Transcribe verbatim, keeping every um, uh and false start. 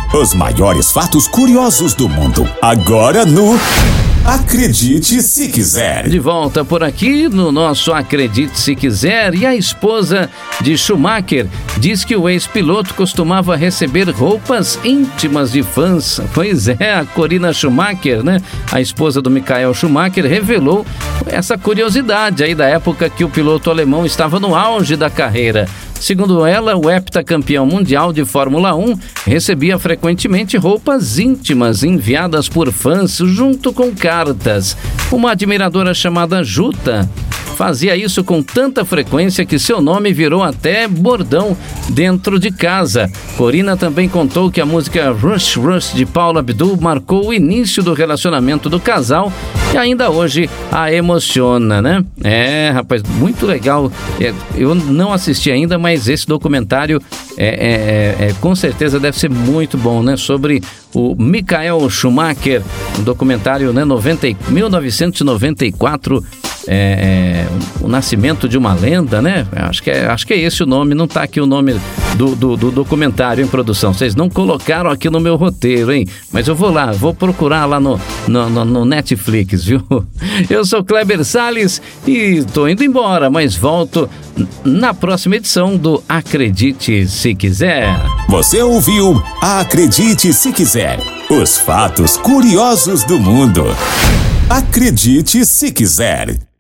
Os maiores fatos curiosos do mundo. Agora no Acredite Se Quiser. De volta por aqui no nosso Acredite Se Quiser. E a esposa de Schumacher diz que o ex-piloto costumava receber roupas íntimas de fãs. Pois é, a Corina Schumacher, né? A esposa do Michael Schumacher revelou essa curiosidade aí da época que o piloto alemão estava no auge da carreira. Segundo ela, o heptacampeão mundial de Fórmula um recebia frequentemente roupas íntimas enviadas por fãs junto com cartas. Uma admiradora chamada Juta fazia isso com tanta frequência que seu nome virou até bordão dentro de casa. Corina também contou que a música Rush Rush de Paula Abdul marcou o início do relacionamento do casal e ainda hoje a emociona, né? É, rapaz, muito legal. É, eu não assisti ainda, mas esse documentário é, é, é, com certeza deve ser muito bom, né? Sobre o Michael Schumacher, um documentário, né? noventa, mil novecentos e noventa e quatro. É, é, o nascimento de uma lenda, né? Acho que é, acho que é esse o nome, não tá aqui o nome do, do, do documentário em produção. Vocês não colocaram aqui no meu roteiro, hein? Mas eu vou lá, vou procurar lá no, no, no, no Netflix, viu? Eu sou Kleber Salles e tô indo embora, mas volto na próxima edição do Acredite Se Quiser. Você ouviu Acredite Se Quiser. Os fatos curiosos do mundo. Acredite Se Quiser.